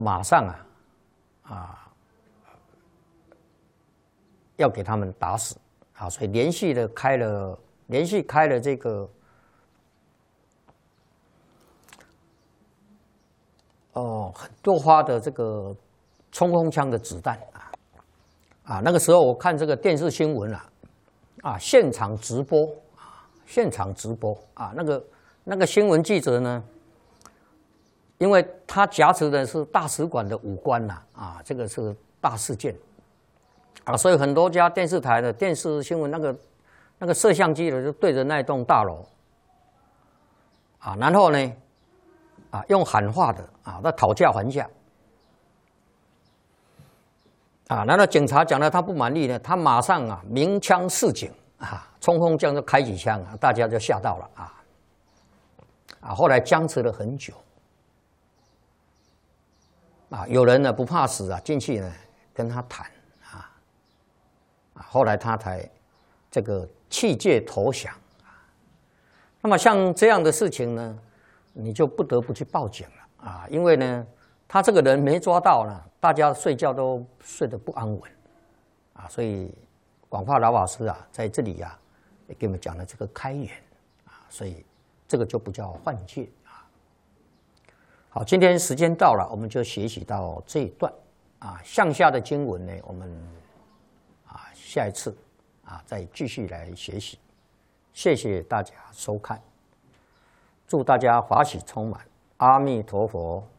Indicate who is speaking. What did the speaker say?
Speaker 1: 马上要给他们打死啊，所以连续开了这个很多发的这个冲锋枪的子弹那个时候我看这个电视新闻现场直播那个新闻记者呢，因为他挟持的是大使馆的武官这个是大事件所以很多家电视台的电视新闻那个摄像机呢就对着那栋大楼然后呢用喊话的在讨价还价然后警察讲了他不满意呢，他马上鸣枪示警冲锋枪就开几枪大家就吓到了后来僵持了很久有人呢不怕死进去呢跟他谈后来他才这个弃界投降那么像这样的事情呢，你就不得不去报警了因为呢，他这个人没抓到呢，大家睡觉都睡得不安稳所以广化老法师在这里也给我们讲了这个开眼所以这个就不叫换戒好，今天时间到了，我们就学习到这一段向下的经文呢，我们下一次再继续来学习。谢谢大家收看，祝大家法喜充满，阿弥陀佛。